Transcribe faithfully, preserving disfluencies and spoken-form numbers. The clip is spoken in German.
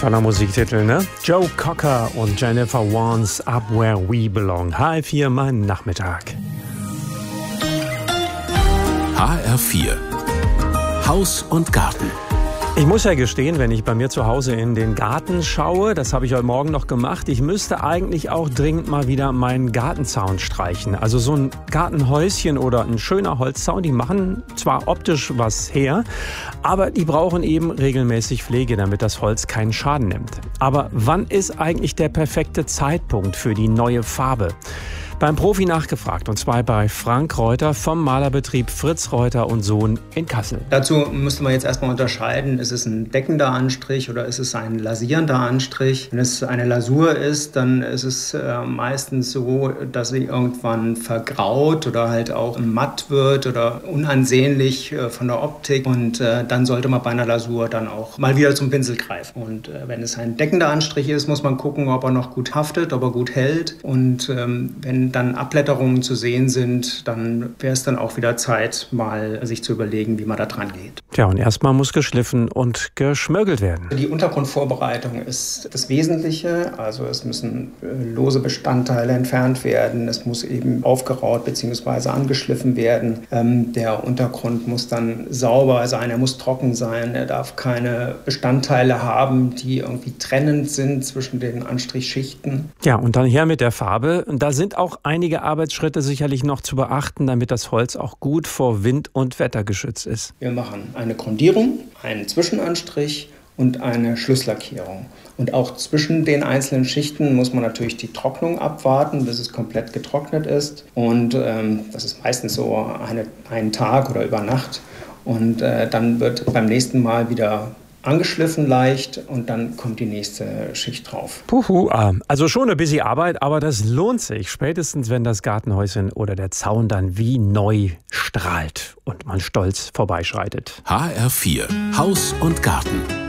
Toller Musiktitel, ne? Joe Cocker und Jennifer Warnes Up Where We Belong. H R vier, mein Nachmittag. H R vier. Haus und Garten. Ich muss ja gestehen, wenn ich bei mir zu Hause in den Garten schaue, das habe ich heute Morgen noch gemacht, ich müsste eigentlich auch dringend mal wieder meinen Gartenzaun streichen. Also so ein Gartenhäuschen oder ein schöner Holzzaun, die machen zwar optisch was her, aber die brauchen eben regelmäßig Pflege, damit das Holz keinen Schaden nimmt. Aber wann ist eigentlich der perfekte Zeitpunkt für die neue Farbe? Beim Profi nachgefragt, und zwar bei Frank Reuter vom Malerbetrieb Fritz Reuter und Sohn in Kassel. Dazu müsste man jetzt erstmal unterscheiden, ist es ein deckender Anstrich oder ist es ein lasierender Anstrich? Wenn es eine Lasur ist, dann ist es äh, meistens so, dass sie irgendwann vergraut oder halt auch matt wird oder unansehnlich äh, von der Optik, und äh, dann sollte man bei einer Lasur dann auch mal wieder zum Pinsel greifen. Und äh, wenn es ein deckender Anstrich ist, muss man gucken, ob er noch gut haftet, ob er gut hält, und ähm, wenn dann Abblätterungen zu sehen sind, dann wäre es dann auch wieder Zeit, mal sich zu überlegen, wie man da dran geht. Tja, und erstmal muss geschliffen und geschmögelt werden. Die Untergrundvorbereitung ist das Wesentliche. Also es müssen lose Bestandteile entfernt werden. Es muss eben aufgeraut bzw. angeschliffen werden. Ähm, der Untergrund muss dann sauber sein, er muss trocken sein. Er darf keine Bestandteile haben, die irgendwie trennend sind zwischen den Anstrichschichten. Ja, und dann her mit der Farbe. Und da sind auch einige Arbeitsschritte sicherlich noch zu beachten, damit das Holz auch gut vor Wind und Wetter geschützt ist. Wir machen eine Grundierung, einen Zwischenanstrich und eine Schlusslackierung. Und auch zwischen den einzelnen Schichten muss man natürlich die Trocknung abwarten, bis es komplett getrocknet ist. Und ähm, das ist meistens so eine, einen Tag oder über Nacht. Und äh, dann wird beim nächsten Mal wieder angeschliffen leicht und dann kommt die nächste Schicht drauf. Puhu, also schon ein bisschen Arbeit, aber das lohnt sich. Spätestens, wenn das Gartenhäuschen oder der Zaun dann wie neu strahlt und man stolz vorbeischreitet. H R vier. Haus und Garten.